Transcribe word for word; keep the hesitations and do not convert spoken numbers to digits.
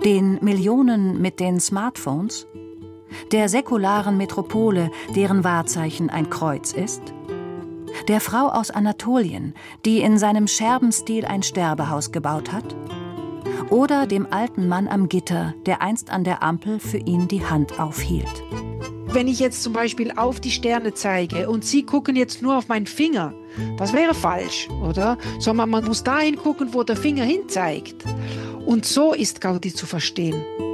Den Millionen mit den Smartphones? Der säkularen Metropole, deren Wahrzeichen ein Kreuz ist? Der Frau aus Anatolien, die in seinem Scherbenstil ein Sterbehaus gebaut hat? Oder dem alten Mann am Gitter, der einst an der Ampel für ihn die Hand aufhielt? Wenn ich jetzt zum Beispiel auf die Sterne zeige und Sie gucken jetzt nur auf meinen Finger, das wäre falsch, oder? Sondern man muss dahin gucken, wo der Finger hin zeigt. Und so ist Gaudí zu verstehen.